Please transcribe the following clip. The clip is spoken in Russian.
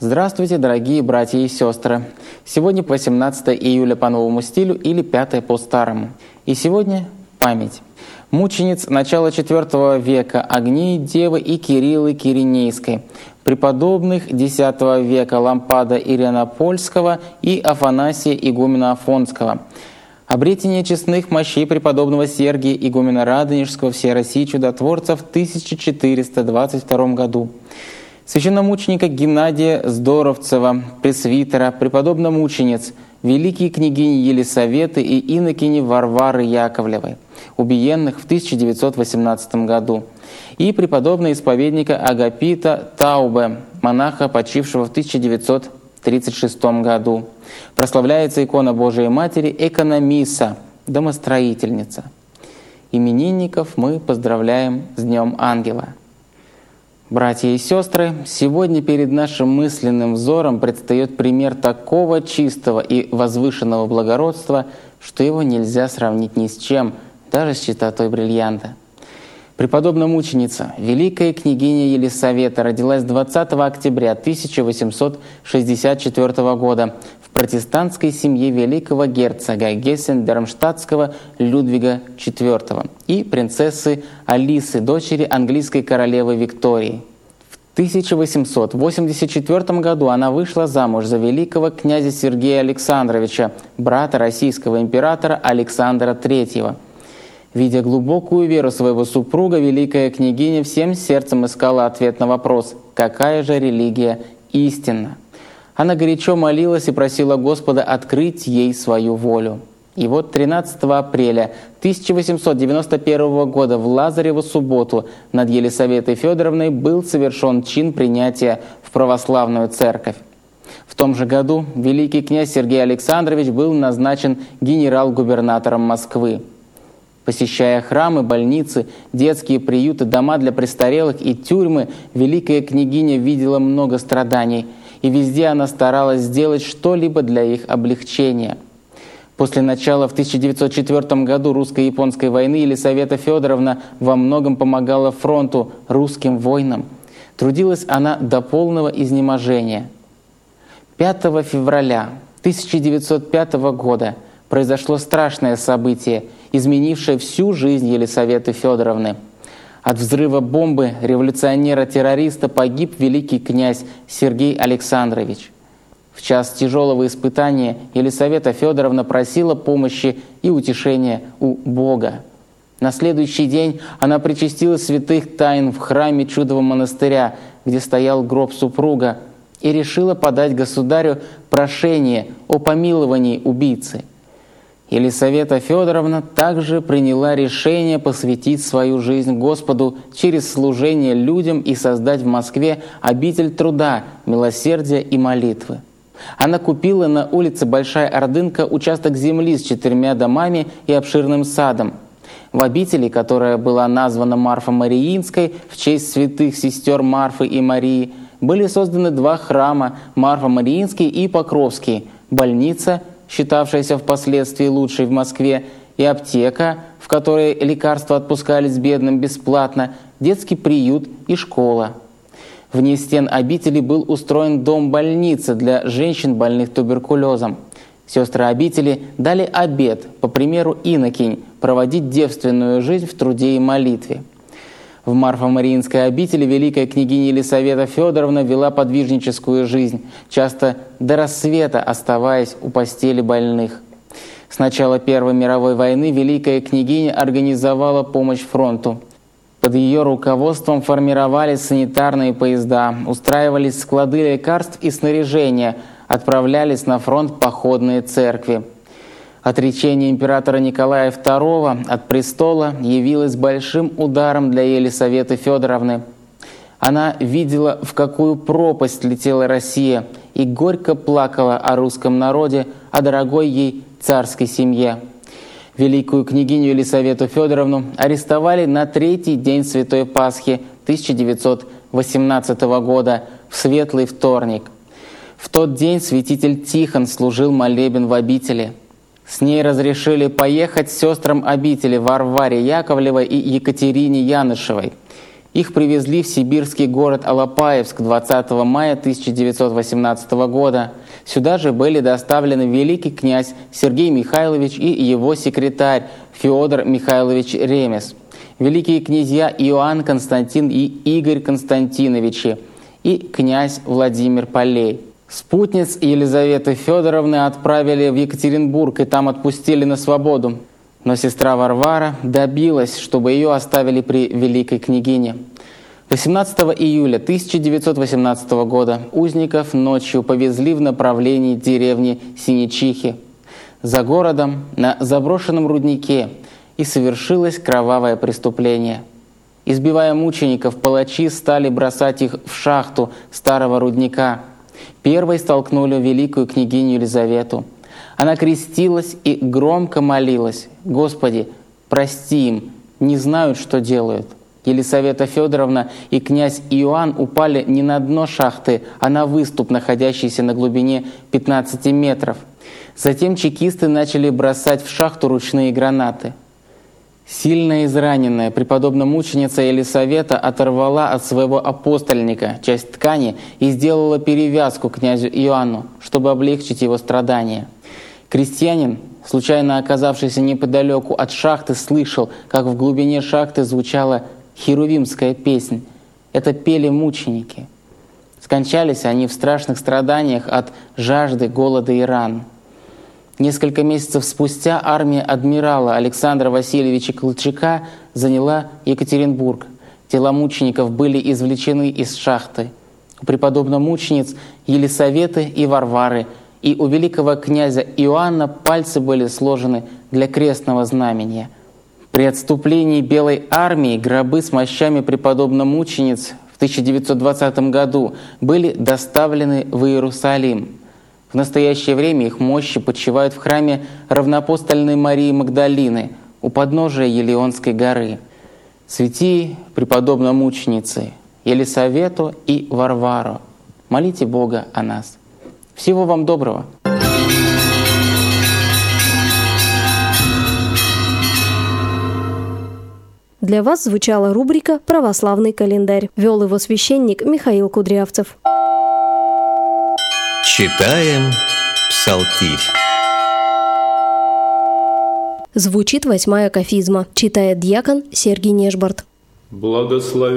Здравствуйте, дорогие братья и сестры! Сегодня 18 июля по новому стилю или 5 по старому. И сегодня память мучениц начала IV века Агнеи Девы и Кириллы Киринейской, преподобных X века Лампада Ирианопольского и Афанасия Игумена Афонского, обретение честных мощей преподобного Сергия Игумена Радонежского всей России чудотворца в 1422 году, священномученика Геннадия Здоровцева, пресвитера, преподобно-мучениц, великие княгини Елисаветы и инокини Варвары Яковлевой, убиенных в 1918 году, и преподобного исповедника Агапита Таубе, монаха, почившего в 1936 году. Прославляется икона Божией Матери Экономиса, домостроительница. Именинников мы поздравляем с Днем Ангела. Братья и сестры, сегодня перед нашим мысленным взором предстает пример такого чистого и возвышенного благородства, что его нельзя сравнить ни с чем, даже с чистотой бриллианта. Преподобная мученица, великая княгиня Елисавета, родилась 20 октября 1864 года в протестантской семье великого герцога Гессен-Дармштадтского Людвига IV и принцессы Алисы, дочери английской королевы Виктории. В 1884 году она вышла замуж за великого князя Сергея Александровича, брата российского императора Александра III. Видя глубокую веру своего супруга, великая княгиня всем сердцем искала ответ на вопрос, какая же религия истинна. Она горячо молилась и просила Господа открыть ей свою волю. И вот 13 апреля 1891 года в Лазареву субботу над Елисаветой Федоровной был совершен чин принятия в православную церковь. В том же году великий князь Сергей Александрович был назначен генерал-губернатором Москвы. Посещая храмы, больницы, детские приюты, дома для престарелых и тюрьмы, великая княгиня видела много страданий, и везде она старалась сделать что-либо для их облегчения. После начала в 1904 году русско-японской войны Елисавета Федоровна во многом помогала фронту, русским воинам. Трудилась она до полного изнеможения. 5 февраля 1905 года произошло страшное событие, изменившее всю жизнь Елисаветы Федоровны. От взрыва бомбы революционера-террориста погиб великий князь Сергей Александрович. В час тяжелого испытания Елисавета Федоровна просила помощи и утешения у Бога. На следующий день она причастила святых тайн в храме Чудового монастыря, где стоял гроб супруга, и решила подать государю прошение о помиловании убийцы. Елисавета Федоровна также приняла решение посвятить свою жизнь Господу через служение людям и создать в Москве обитель труда, милосердия и молитвы. Она купила на улице Большая Ордынка участок земли с 4 домами и обширным садом. В обители, которая была названа Марфо-Мариинской в честь святых сестер Марфы и Марии, были созданы 2 храма – Марфо-Мариинский и Покровский, больница, считавшаяся впоследствии лучшей в Москве, и аптека, в которой лекарства отпускались бедным бесплатно, детский приют и школа. Вне стен обители был устроен дом-больница для женщин, больных туберкулезом. Сестры обители дали обет, по примеру инокинь, проводить девственную жизнь в труде и молитве. В Марфо-Мариинской обители великая княгиня Елисавета Федоровна вела подвижническую жизнь, часто до рассвета оставаясь у постели больных. С начала Первой мировой войны великая княгиня организовала помощь фронту. Под ее руководством формировались санитарные поезда, устраивались склады лекарств и снаряжения, отправлялись на фронт походные церкви. Отречение императора Николая II от престола явилось большим ударом для Елисаветы Федоровны. Она видела, в какую пропасть летела Россия, и горько плакала о русском народе, о дорогой ей царской семье. Великую княгиню Елисавету Федоровну арестовали на 3-й день Святой Пасхи 1918 года, в Светлый вторник. В тот день святитель Тихон служил молебен в обители. С ней разрешили поехать сестрам обители Варваре Яковлевой и Екатерине Янышевой. Их привезли в сибирский город Алапаевск 20 мая 1918 года. Сюда же были доставлены великий князь Сергей Михайлович и его секретарь Федор Михайлович Ремес, великие князья Иоанн Константин и Игорь Константиновичи и князь Владимир Полей. Спутниц Елизаветы Федоровны отправили в Екатеринбург и там отпустили на свободу. Но сестра Варвара добилась, чтобы ее оставили при великой княгине. 18 июля 1918 года узников ночью повезли в направлении деревни Синечихи. За городом, на заброшенном руднике, и совершилось кровавое преступление. Избивая мучеников, палачи стали бросать их в шахту старого рудника. Первой столкнули великую княгиню Елизавету. Она крестилась и громко молилась: «Господи, прости им, не знают, что делают». Елисавета Федоровна и князь Иоанн упали не на дно шахты, а на выступ, находящийся на глубине 15 метров. Затем чекисты начали бросать в шахту ручные гранаты. Сильно израненная преподобно-мученица Елисавета оторвала от своего апостольника часть ткани и сделала перевязку князю Иоанну, чтобы облегчить его страдания. Крестьянин, случайно оказавшийся неподалеку от шахты, слышал, как в глубине шахты звучала херувимская песнь. Это пели мученики. Скончались они в страшных страданиях от жажды, голода и ран. Несколько месяцев спустя армия адмирала Александра Васильевича Колчака заняла Екатеринбург. Тела мучеников были извлечены из шахты. У преподобно-мучениц Елисаветы и Варвары и у великого князя Иоанна пальцы были сложены для крестного знамения. При отступлении Белой армии гробы с мощами преподобно-мучениц в 1920 году были доставлены в Иерусалим. В настоящее время их мощи почивают в храме равноапостольной Марии Магдалины у подножия Елеонской горы. Святи преподобно-мученицы Елисавету и Варвару, молите Бога о нас. Всего вам доброго! Для вас звучала рубрика «Православный календарь». Вел его священник Михаил Кудрявцев. Читаем Псалтирь. Звучит 8-я кафизма. Читает диакон Сергий Нежбарт. Благослови